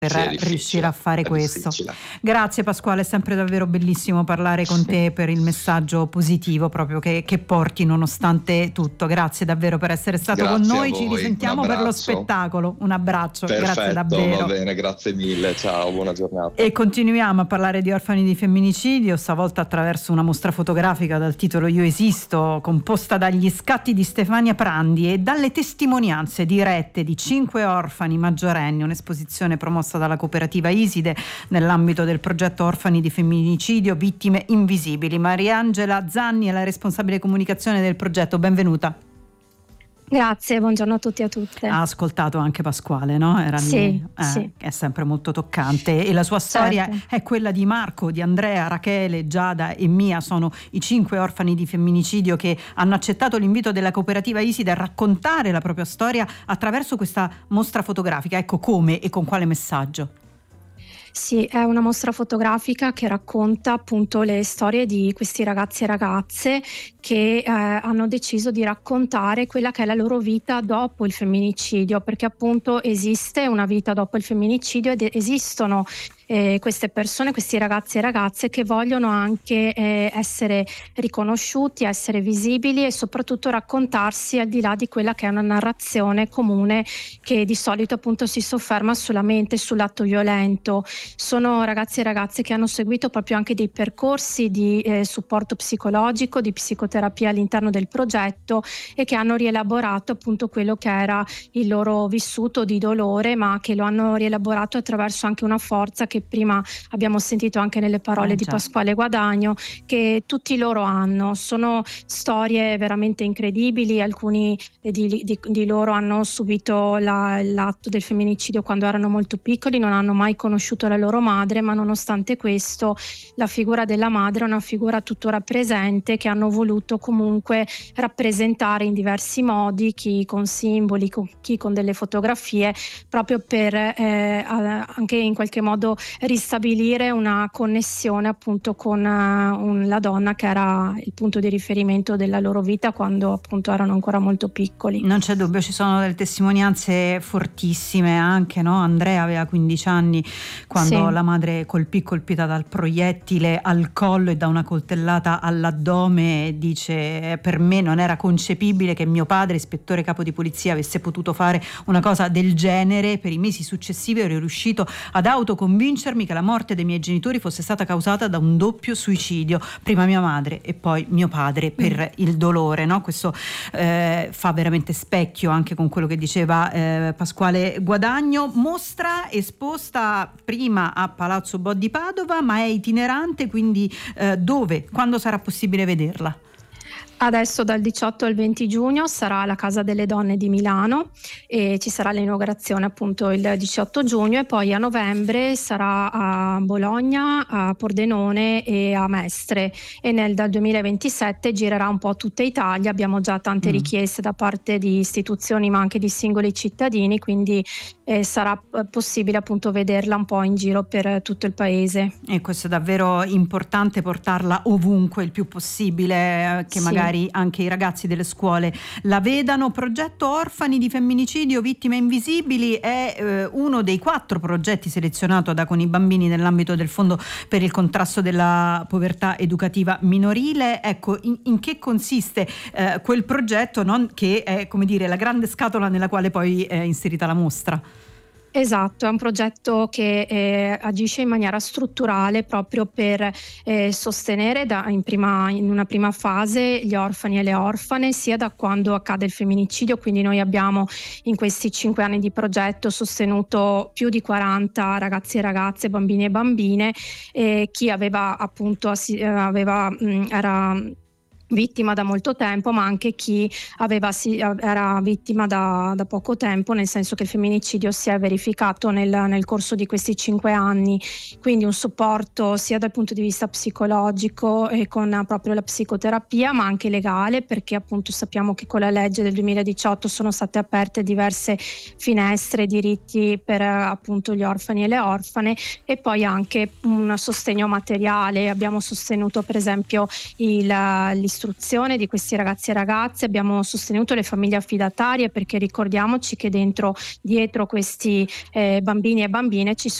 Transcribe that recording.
per riuscire a fare questo. Difficile. Grazie Pasquale, è sempre davvero bellissimo parlare con te per il messaggio positivo proprio che porti nonostante tutto. Grazie davvero per essere stato con noi, ci risentiamo per lo spettacolo. Un abbraccio. Perfetto, grazie davvero. Va bene, grazie mille, ciao, buona giornata. E continuiamo a parlare di orfani di femminicidio, stavolta attraverso una mostra fotografica dal titolo Io esisto, composta dagli scatti di Stefania Prandi e dalle testimonianze dirette di 5 orfani maggiorenni, un'esposizione promossa dalla cooperativa Iside nell'ambito del progetto Orfani di femminicidio vittime invisibili. Mariangela Zanni è la responsabile comunicazione del progetto, benvenuta. Grazie, buongiorno a tutti e a tutte. Ha ascoltato anche Pasquale, no? Era sì. È sempre molto toccante e la sua storia è quella di Marco, di Andrea, Rachele, Giada e Mia. Sono i 5 orfani di femminicidio che hanno accettato l'invito della cooperativa Iside a raccontare la propria storia attraverso questa mostra fotografica. Ecco, come e con quale messaggio? Sì, è una mostra fotografica che racconta appunto le storie di questi ragazzi e ragazze che hanno deciso di raccontare quella che è la loro vita dopo il femminicidio, perché appunto esiste una vita dopo il femminicidio ed esistono queste persone, questi ragazzi e ragazze che vogliono anche essere riconosciuti, essere visibili e soprattutto raccontarsi al di là di quella che è una narrazione comune che di solito appunto si sofferma sulla mente, sull'atto violento. Sono ragazzi e ragazze che hanno seguito proprio anche dei percorsi di supporto psicologico, di psicoterapia all'interno del progetto e che hanno rielaborato appunto quello che era il loro vissuto di dolore, ma che lo hanno rielaborato attraverso anche una forza che prima abbiamo sentito anche nelle parole di Pasquale Guadagno, che tutti loro hanno. Sono storie veramente incredibili, alcuni di loro hanno subito l'atto del femminicidio quando erano molto piccoli, non hanno mai conosciuto la loro madre, ma nonostante questo la figura della madre è una figura tuttora presente che hanno voluto comunque rappresentare in diversi modi, chi con simboli, chi con delle fotografie, proprio per anche in qualche modo ristabilire una connessione appunto con la donna che era il punto di riferimento della loro vita quando appunto erano ancora molto piccoli. Non c'è dubbio, ci sono delle testimonianze fortissime anche, no? Andrea aveva 15 anni quando la madre colpita dal proiettile al collo e da una coltellata all'addome, dice: per me non era concepibile che mio padre, ispettore capo di polizia, avesse potuto fare una cosa del genere. Per i mesi successivi ero riuscito ad autoconvincermi che la morte dei miei genitori fosse stata causata da un doppio suicidio, prima mia madre e poi mio padre, per il dolore, no? Questo fa veramente specchio anche con quello che diceva Pasquale Guadagno. Mostra esposta prima a Palazzo Bo di Padova, ma è itinerante, quindi dove? Quando sarà possibile vederla? Adesso dal 18 al 20 giugno sarà alla Casa delle Donne di Milano e ci sarà l'inaugurazione appunto il 18 giugno e poi a novembre sarà a Bologna, a Pordenone e a Mestre e dal 2027 girerà un po' tutta Italia. Abbiamo già tante richieste da parte di istituzioni ma anche di singoli cittadini, quindi sarà possibile appunto vederla un po' in giro per tutto il paese. E questo è davvero importante, portarla ovunque il più possibile, che magari anche i ragazzi delle scuole la vedano. Progetto Orfani di femminicidio vittime invisibili è uno dei 4 progetti selezionato da Con i bambini nell'ambito del Fondo per il contrasto della povertà educativa minorile. Ecco, in che consiste quel progetto, che è, come dire, la grande scatola nella quale poi è inserita la mostra? Esatto, è un progetto che agisce in maniera strutturale proprio per sostenere in una prima fase gli orfani e le orfane sia da quando accade il femminicidio, quindi noi abbiamo in questi 5 anni di progetto sostenuto più di 40 ragazzi e ragazze, bambini e bambine, chi aveva appunto era vittima da molto tempo, ma anche chi era vittima da poco tempo, nel senso che il femminicidio si è verificato nel corso di questi 5 anni, quindi un supporto sia dal punto di vista psicologico e con proprio la psicoterapia, ma anche legale, perché appunto sappiamo che con la legge del 2018 sono state aperte diverse finestre, diritti per appunto gli orfani e le orfane, e poi anche un sostegno materiale. Abbiamo sostenuto per esempio gli istruzione di questi ragazzi e ragazze, abbiamo sostenuto le famiglie affidatarie, perché ricordiamoci che dietro questi bambini e bambine ci